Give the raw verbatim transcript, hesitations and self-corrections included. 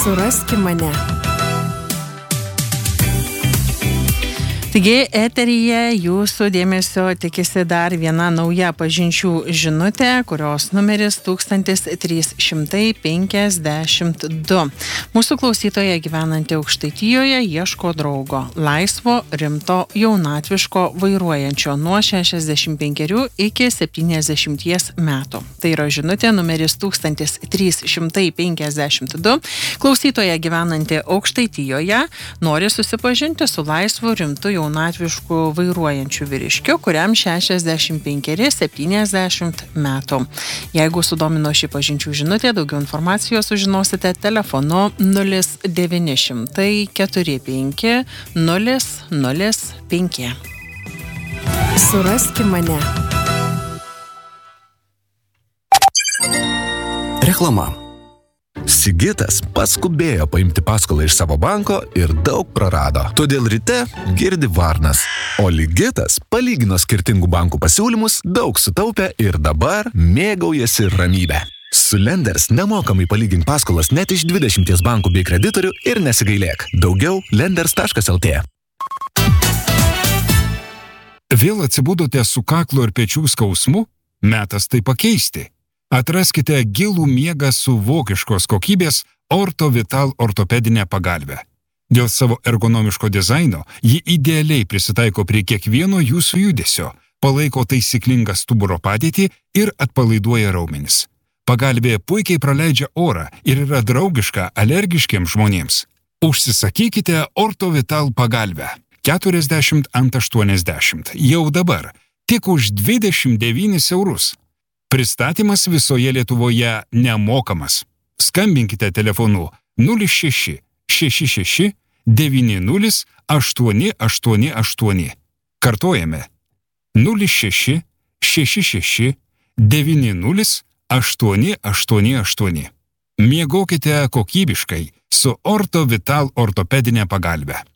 Suraski mane. Taigi, eteryje jūsų dėmesio tikisi dar viena nauja pažinčių žinutė, kurios numeris tūkstantis trys šimtai penkiasdešimt du. Mūsų klausytoja gyvenanti Aukštaitijoje ieško draugo, laisvo, rimto, jaunatviško, vairuojančio nuo šešiasdešimt penkerių iki septyniasdešimties metų. Tai yra žinutė numeris tūkstantis trys šimtai penkiasdešimt du. Klausytoja gyvenanti Aukštaitijoje nori susipažinti su laisvu, rimtu, jaunatvišku vairuojančiu vyriškiu, kuriam šešiasdešimt penkeri septyniasdešimt metų. Jeigu sudomino šį pažinčių žinutė, daugiau informacijos sužinosite telefonu nulis devyni šimtai keturi penki nulis nulis penki. Suraski mane. Reklama. Sigitas paskubėjo paimti paskolą iš savo banko ir daug prarado. Todėl ryte girdi varnas. O Ligitas palygino skirtingų bankų pasiūlymus, daug sutaupė ir dabar mėgaujasi ramybę. Su Lenders nemokamai palygink paskolas net iš dvidešimties bankų bei kreditorių ir nesigailėk. Daugiau lenders taškas el tė. Vėl atsibudote su kaklo ir pečių skausmu? Metas tai pakeisti. Atraskite gilų miegą su vokiškos kokybės Ortovital ortopedinę pagalvę. Dėl savo ergonomiško dizaino ji idealiai prisitaiko prie kiekvieno jūsų judesio, palaiko taisyklingą stuburo padėtį ir atpalaiduoja raumenis. Pagalvė puikiai praleidžia orą ir yra draugiška alergiškiems žmonėms. Užsisakykite Ortovital pagalvę keturiasdešimt ant aštuoniasdešimt jau dabar, tik už dvidešimt devynis eurus. Pristatymas visoje Lietuvoje nemokamas. Skambinkite telefonu nulis šeši šeši šeši devyni nulis aštuoni aštuoni aštuoni. Kartojame nulis šeši šeši šeši devyni nulis aštuoni aštuoni aštuoni. Miegokite kokybiškai su Ortovital ortopedinė pagalve.